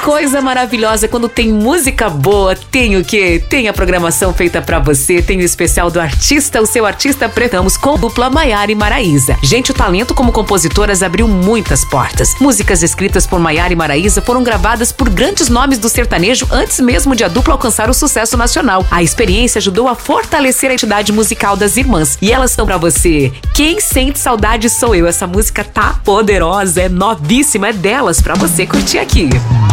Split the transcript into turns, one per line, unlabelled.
coisa maravilhosa quando tem música boa. Tem o quê? Tem a programação feita pra você, tem o especial do artista, o seu artista pretamos com dupla Maiara e Maraísa. Gente, o talento como compositoras abriu muitas portas. Músicas escritas por Maiara e Maraísa foram gravadas por grandes nomes do sertanejo antes mesmo de a dupla alcançar o sucesso nacional. A experiência ajudou a fortalecer a identidade musical das irmãs. E elas estão pra você. Quem sente saudade sou eu. Essa música tá poderosa, é novíssima, é delas pra você curtir aqui.